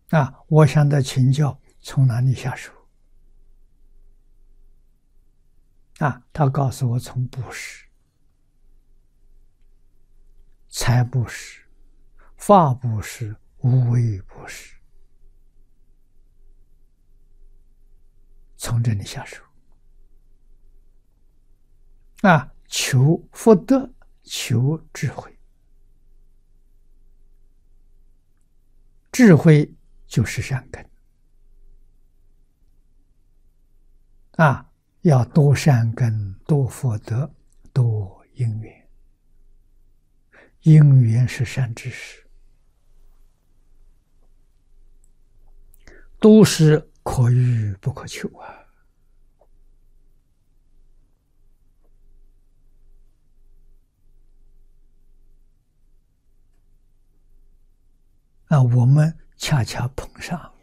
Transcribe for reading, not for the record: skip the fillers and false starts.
我想的请教从哪里下手？他告诉我从布施、财布施、法布施、无为布施，从这里下手。求福德，求智慧，智慧就是善根。要多善根，多福德，多因缘。因缘是善知识，都是可遇不可求我们恰恰碰上了。